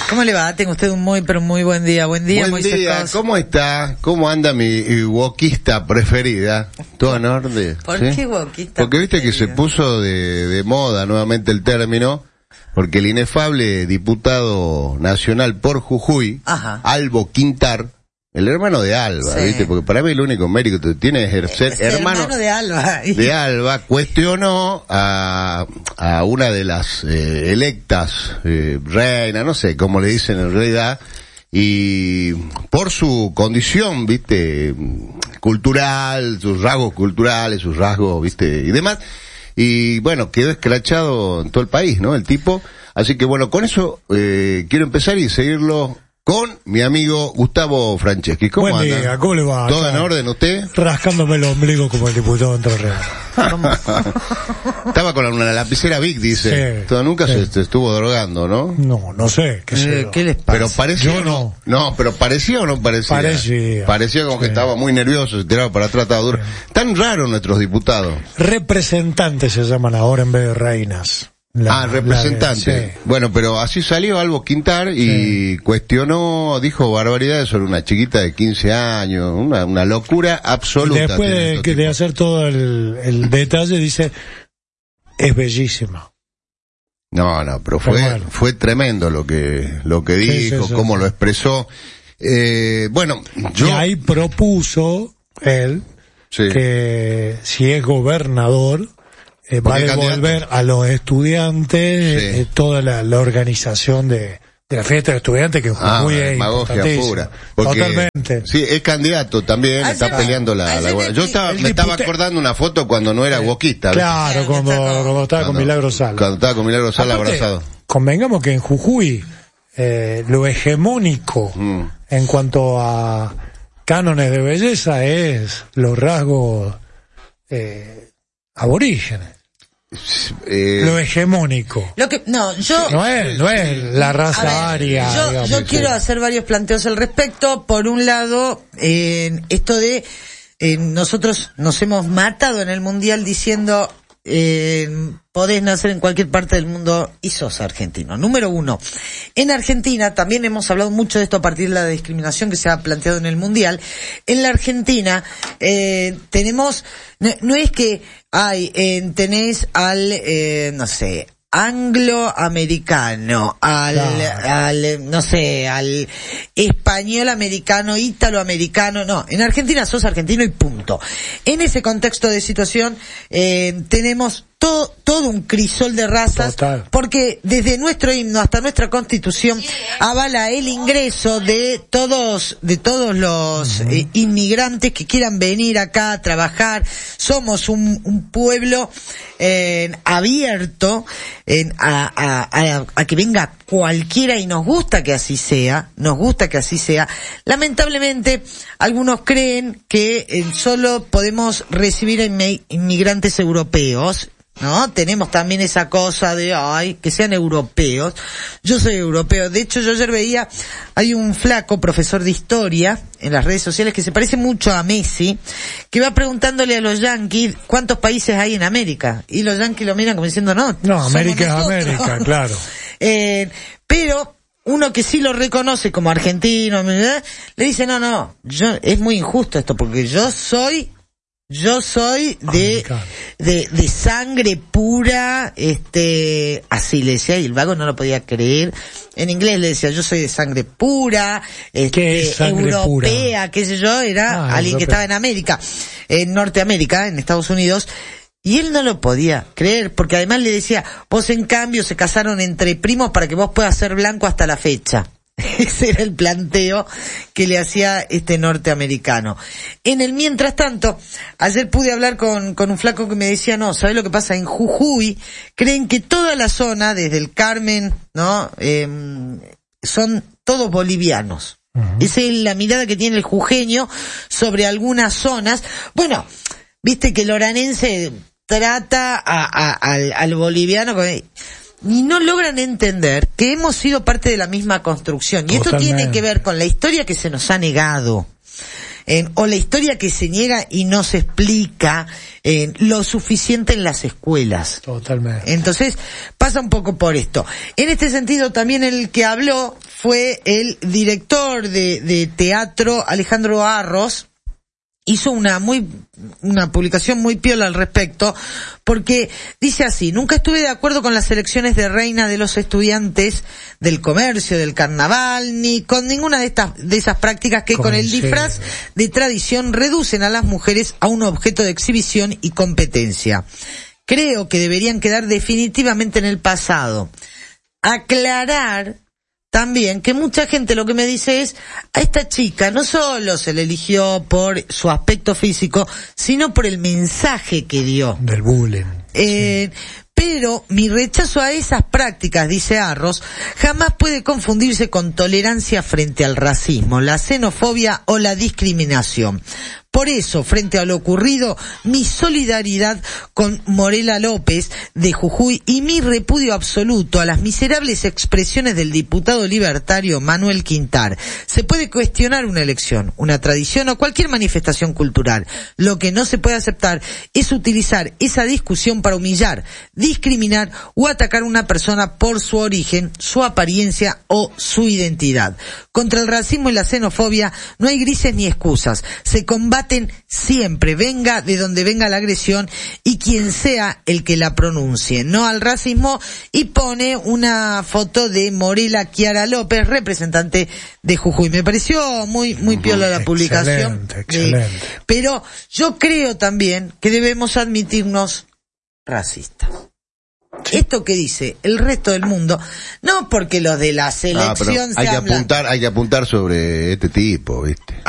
¿Cómo le va? Tenga usted un muy, pero muy buen día. Buen día, Buen día, ¿cómo está? ¿Cómo anda mi wokista preferida? ¿Todo en orden? ¿Por ¿Sí? qué wokista? Porque viste que se puso de moda nuevamente el término, porque el inefable diputado nacional por Jujuy, Ajá. Albo Quintar, el hermano de Alba, Sí. ¿viste? Porque para mí el único mérito que tiene es ser hermano de Alba. de Alba, cuestionó a una de las electas reinas, no sé cómo le dicen en realidad, y por su condición, viste, cultural, sus rasgos culturales, sus rasgos, viste, y demás, y bueno, quedó escrachado en todo el país, ¿no? El tipo, así que bueno, con eso quiero empezar y seguirlo con mi amigo Gustavo Franceschi. ¿Cómo Buen anda? día, ¿cómo le va? ¿Todo en orden usted? Rascándome el ombligo como el diputado Entre Ríos. Estaba con una lapicera Vic, dice. Sí, Todo, nunca sí. se estuvo drogando, ¿no? No sé, qué sé yo. ¿Qué les pasa? Pero parecía. Yo no. No, pero parecía o no parecía. Parecía. Parecía como que Sí. estaba muy nervioso, se tiraba para atrás, estaba duro. Tan raro nuestros diputados. Representantes se llaman ahora en vez de reinas. Representante. Sí. Bueno, pero así salió Albo Quintar y cuestionó, dijo barbaridades sobre una chiquita de 15 años, una locura Y absoluta. después tiene de, estos de tipos. hacer todo el detalle, dice, es bellísima. No, pero fue Pero bueno. fue tremendo lo que dijo, sí, cómo sí. lo expresó. Bueno, yo Y ahí propuso él sí. que si es gobernador, va a Porque devolver a los estudiantes Sí. toda la organización de la fiesta de estudiantes, que Jujuy es demagogia importantísimo. pura. Porque, Totalmente. sí, es candidato también, Ayer- está peleando la ayer yo el estaba diputado- acordando una foto cuando no era wokista. ¿viste? Claro, cuando estaba con Milagro Sala. Cuando estaba con Milagro Sala Aparte, abrazado. convengamos que en Jujuy, lo hegemónico en cuanto a cánones de belleza es los rasgos aborígenes. Lo hegemónico. Lo que, no No es la raza A ver, aria. yo digamos. quiero hacer varios planteos al respecto. Por un lado, esto de nosotros nos hemos matado en el mundial diciendo podés nacer en cualquier parte del mundo y sos argentino. Número uno, en Argentina también hemos hablado mucho de esto a partir de la discriminación que se ha planteado en el mundial. En la Argentina tenemos, no es que tenés al no sé, angloamericano, al español americano, ítalo-americano, no, en Argentina sos argentino y punto. En ese contexto de situación, tenemos todo un crisol de razas. Total. Porque desde nuestro himno hasta nuestra constitución avala el ingreso de todos los inmigrantes que quieran venir acá a trabajar. Somos un pueblo abierto a que venga cualquiera, y nos gusta que así sea. Lamentablemente algunos creen que solo podemos recibir a inmigrantes europeos, ¿no? Tenemos también esa cosa de, que sean europeos. Yo soy europeo. De hecho, yo ayer veía, hay un flaco profesor de historia en las redes sociales que se parece mucho a Messi, que va preguntándole a los yanquis cuántos países hay en América. Y los yanquis lo miran como diciendo, no, América es somos nosotros. América, claro. Pero uno que sí lo reconoce como argentino, le dice, no, es muy injusto esto, porque yo soy de sangre pura, así le decía, y el vago no lo podía creer. En inglés le decía, yo soy de sangre pura, ¿Qué es sangre europea, pura? qué sé yo, era alguien que europea. estaba en América, en Norteamérica, en Estados Unidos. Y él no lo podía creer, porque además le decía, vos en cambio se casaron entre primos para que vos puedas ser blanco hasta la fecha. Ese era el planteo que le hacía este norteamericano. En el mientras tanto, ayer pude hablar con un flaco que me decía, no, ¿sabés lo que pasa? En Jujuy creen que toda la zona, desde el Carmen, ¿no? Son todos bolivianos. Esa es la mirada que tiene el jujeño sobre algunas zonas. Bueno, viste que el oranense trata al boliviano y no logran entender que hemos sido parte de la misma construcción. Y esto tiene que ver con la historia que se nos ha negado, o la historia que se niega y no se explica lo suficiente en las escuelas. Totalmente. Entonces, pasa un poco por esto. En este sentido, también el que habló fue el director de teatro Alejandro Arros. Hizo una publicación muy piola al respecto, porque dice así: nunca estuve de acuerdo con las elecciones de reina de los estudiantes del comercio, del carnaval, ni con ninguna de esas prácticas que con el disfraz de tradición reducen a las mujeres a un objeto de exhibición y competencia. Creo que deberían quedar definitivamente en el pasado. Aclarar también que mucha gente lo que me dice es: a esta chica no solo se le eligió por su aspecto físico, sino por el mensaje que dio. Del bullying. Pero mi rechazo a esas prácticas, dice Arros, jamás puede confundirse con tolerancia frente al racismo, la xenofobia o la discriminación. Por eso, frente a lo ocurrido, mi solidaridad con Morela López de Jujuy y mi repudio absoluto a las miserables expresiones del diputado libertario Manuel Quintar. Se puede cuestionar una elección, una tradición o cualquier manifestación cultural. Lo que no se puede aceptar es utilizar esa discusión para humillar, discriminar o atacar a una persona por su origen, su apariencia o su identidad. Contra el racismo y la xenofobia no hay grises ni excusas. Se combaten siempre, venga de donde venga la agresión y quien sea el que la pronuncie. No al racismo, y pone una foto de Morela Kiara López, representante de Jujuy. Me pareció muy piola la publicación. Excelente. Pero yo creo también que debemos admitirnos racistas. Esto que dice el resto del mundo, no porque los de la selección hay que apuntar sobre este tipo, ¿viste?